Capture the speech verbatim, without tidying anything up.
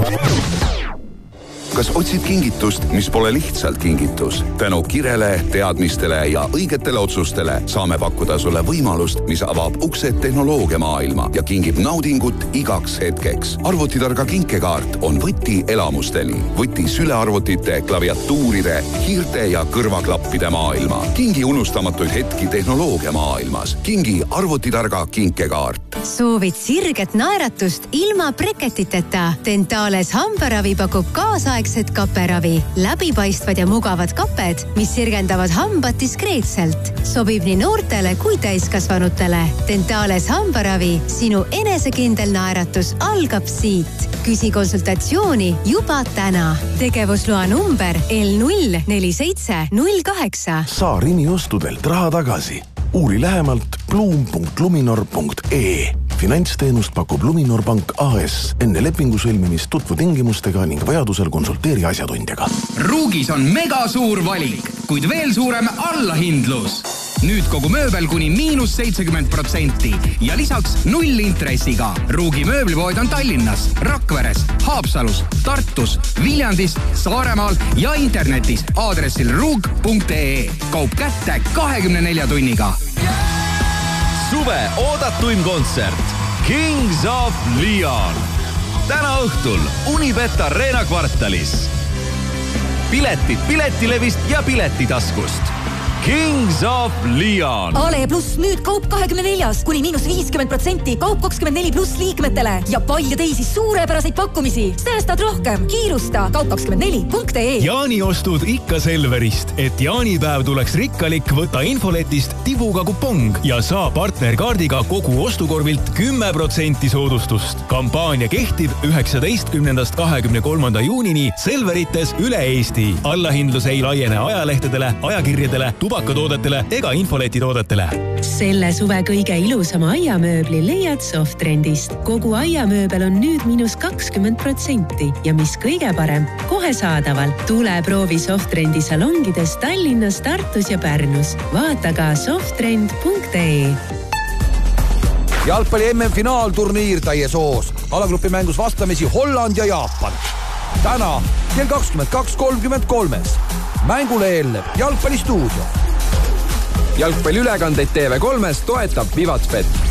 Kas otsid kingitust, mis pole lihtsalt kingitus? Tänu kirele, teadmistele ja õigetele otsustele saame pakkuda sulle võimalust, mis avab uksed tehnoloogia maailma ja kingib naudingut igaks hetkeks. Arvutitarga kinkekaart on võti elamusteni. Võti sülearvutite, klaviatuuride, hiirte ja kõrvaklappide maailma. Kingi unustamatuid hetki tehnoloogia maailmas. Kingi arvutitarga kinkekaart. Soovid sirget naeratust ilma breketiteta? Dentales hambaravi pakub kaasaegset kaperavi. Läbipaistvad ja mugavad kaped, mis sirgendavad hambad diskreetselt. Sobib nii noortele kui täiskasvanutele. Dentales hambaravi, sinu enesekindel naeratus algab siit. Küsi konsultatsiooni juba täna. Tegevusloa number L null neli seitse null kaheksa. Saa Rimi ostudelt raha tagasi. Uuri lähemalt pluum punkt luminor punkt ee. Finantsteenust pakub Luminor Pank A S. Enne lepingu sõlmimist tutvu tingimustega ning vajadusel konsulteeri asjatundjaga. Ruugis on mega suur valik, kuid veel suurem allahindlus. Nüüd kogu mööbel kuni miinus seitsekümmend protsenti ja lisaks null intressiga. Ruugi mööblipood on Tallinnas, Rakveres, Haapsalus, Tartus, Viljandis, Saaremaal ja internetis aadressil ruug punkt ee. Kaup kätte kahekümne nelja tunniga. Suve oodatuim kontsert Kings of Leon. Täna õhtul Unibet Arena kvartalis. Piletid Piletilevist ja Piletitaskust. Kings of Leon. Ale pluss nüüd kaup kahekümne neljas kuni miinus viiskümmend protsenti kaup kakskümmend neli pluss liikmetele ja palju teisi suurepäraseid pakkumisi. Säästad rohkem. Kiirusta kaup kakskümmend neli punkt ee. Jaani ostud ikka Selverist. Et jaanipäev tuleks rikkalik, võta infoletist tibuga kupong ja saa partnerkaardiga kogu ostukorvilt kümme protsenti soodustust. Kampaania kehtib üheksateistkümnendast kahekümne kolmanda juunini Selverites üle Eesti. Allahindlus ei laiene ajalehtedele, ajakirjadele, tubakatoodetele ega infoletitoodetele. Selle suve kõige ilusama aiamööbli leiad Softrendist. Kogu aiamööbel on nüüd miinus kakskümmend protsenti ja mis kõige parem, kohe saadaval. Tule proovi Softrendi salongides Tallinnas, Tartus ja Pärnus. Vaata ka softrend punkt ee. Jalgpalli M M finaalturniir täies hoos. Alagrupi mängus vastamisi Holland ja Jaapan. Täna kell kakskümmend kaks kolmkümmend kolm. Mängule eelneb jalgpallistuudio. Jalgpalliülekandeid T V kolmes toetab Vivatspet.